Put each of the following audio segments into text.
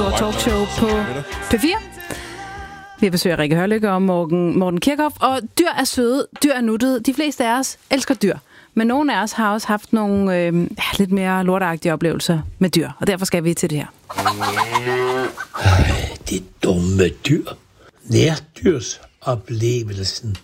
store talkshow på P4. Vi besøger Rikke Hørlykke og Morten Kirchhoff. Og dyr er søde, dyr er nuttede. De fleste af os elsker dyr. Men nogle af os har også haft nogle lidt mere lorteagtige oplevelser med dyr. Og derfor skal vi til det her. Det dumme dyr. Nærdyrsoplevelsen.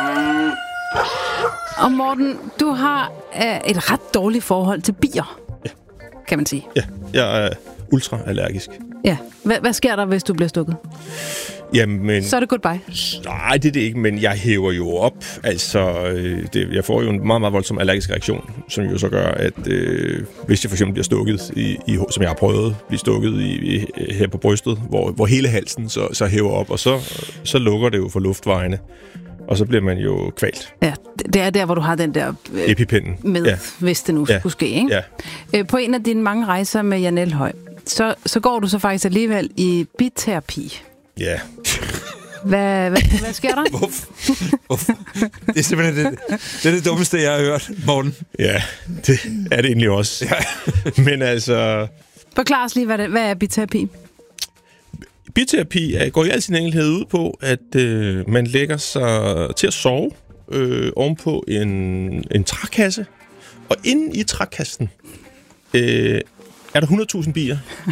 Og Morten, du har et ret dårligt forhold til bier, kan man sige. Ja, jeg er ultra-allergisk. Ja. Hvad sker der, hvis du bliver stukket? Jamen, så er det goodbye. Nej, det er det ikke, men jeg hæver jo op. Altså, jeg får jo en meget, meget voldsom allergisk reaktion, som jo så gør, at hvis jeg for eksempel bliver stukket, som jeg har prøvet, blive stukket her på brystet, hvor hele halsen så hæver op, og så lukker det jo for luftvejene. Og så bliver man jo kvalt. Ja, det er der, hvor du har den der epipennen med, ja. Hvis det nu skulle ske, ikke? Ja. På en af dine mange rejser med Jan Elhøj, så går du så faktisk alligevel i biterapi. Ja. Hvad sker der? Hvorfor? Det er simpelthen det dummeste, jeg har hørt, Morten. Ja, det er det egentlig også. Ja. Men altså... Forklar os lige, hvad er biterapi? Biterapi går i al sin enkelhed ud på, at man lægger sig til at sove ovenpå en trækasse. Og inde i trækassen er der 100.000 bier,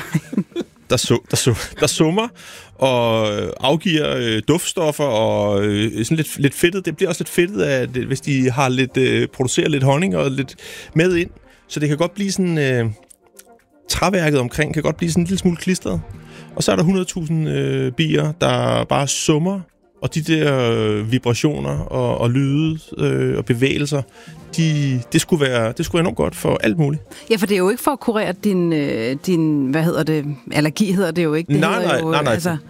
der summer og afgiver duftstoffer og sådan lidt fedtet. Det bliver også lidt fedtet af, hvis de har producerer lidt honning og lidt med ind. Så det kan godt blive sådan... træværket omkring kan godt blive sådan en lille smule klistret. Og så er der 100.000 bier, der bare summer, og de der vibrationer og lyde og bevægelser, det skulle være enormt godt for alt muligt. Ja, for det er jo ikke for at kurere din hvad hedder det, allergi hedder det jo ikke. Det nej, det har intet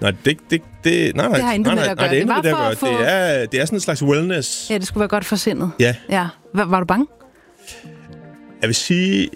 med det at gøre. Det er sådan en slags wellness. Ja, det skulle være godt for sindet. Ja. Var du bange? Jeg vil sige,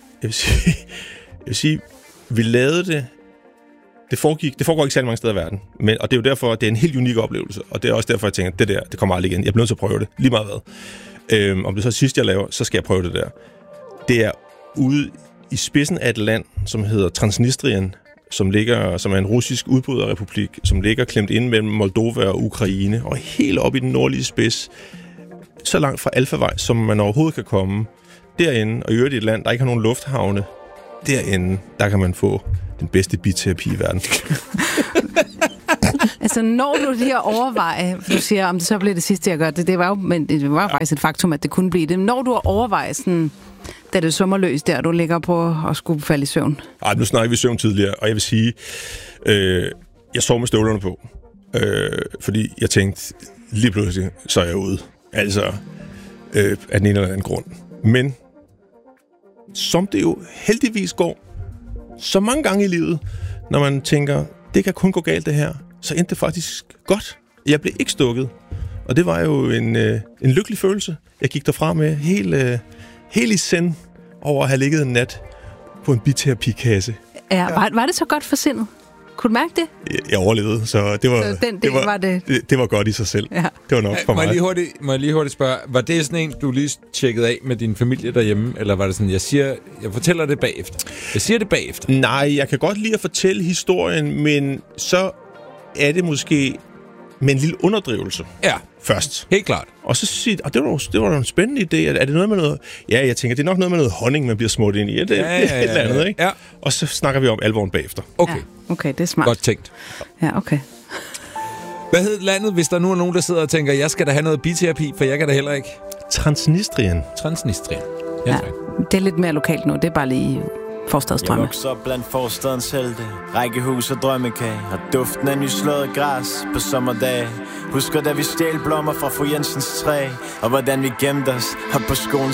vi lavede det. Det foregår ikke særlig mange steder i verden. Og det er jo derfor, at det er en helt unik oplevelse. Og det er også derfor, jeg tænker, det kommer aldrig igen. Jeg bliver nødt til at prøve det. Lige meget hvad. Om det så sidst, jeg laver, så skal jeg prøve det der. Det er ude i spidsen af et land, som hedder Transnistrien, som er en russisk udbryderrepublik, som ligger klemt inde mellem Moldova og Ukraine, og helt op i den nordlige spids, så langt fra Alfavej, som man overhovedet kan komme. Derinde, og i øvrigt i et land, der ikke har nogen lufthavne, derinde, der kan man få den bedste biterapi i verden. Altså, når du lige overveje, du siger, om det så bliver det sidste, jeg gør, det var faktisk et faktum, at det kunne blive det. Når du overvejer sådan, da det er sommerløs der, du ligger på og skulle falde i søvn? Ej, nu snakker vi søvn tidligere, og jeg vil sige, jeg sov med støvlerne på, fordi jeg tænkte, lige pludselig, så er jeg ude. Altså, af den ene eller anden grund. Men, som det jo heldigvis går, så mange gange i livet, når man tænker, det kan kun gå galt det her, så endte det faktisk godt. Jeg blev ikke stukket. Og det var jo en lykkelig følelse. Jeg gik derfra med helt i send over at have ligget en nat på en biterapikasse. Ja, var det så godt for sindet? Kunne du mærke det? Jeg overlevede, så det var godt i sig selv. Ja. Det var nok for mig. Må jeg lige hurtigt spørge, var det sådan en, du lige tjekkede af med din familie derhjemme, eller var det sådan, jeg fortæller det bagefter? Jeg siger det bagefter. Nej, jeg kan godt lide at fortælle historien, men så er det måske med en lille underdrivelse. Ja. Først. Helt klart. Og så sige, det var en spændende idé. Er det noget med noget... Ja, jeg tænker, det er nok noget med noget honning, man bliver smurt ind i. Ja, det er et eller andet, ikke? Ja. Og så snakker vi om alvoren bagefter. Okay. Ja, okay, det er smart. Godt tænkt. Ja, okay. Hvad hed landet, hvis der nu er nogen, der sidder og tænker, jeg skal da have noget biterapi, for jeg kan da heller ikke? Transnistrien. Ja, det er lidt mere lokalt nu. Det er bare lige forstadsdrømme. Jeg vokser blandt forstadens helte, rækkehus og drømmekage, og duften af nyslået græs på sommerdage. Husker da vi stjal blommer fra fru Jensens træ, og hvordan vi gemte os op på skolen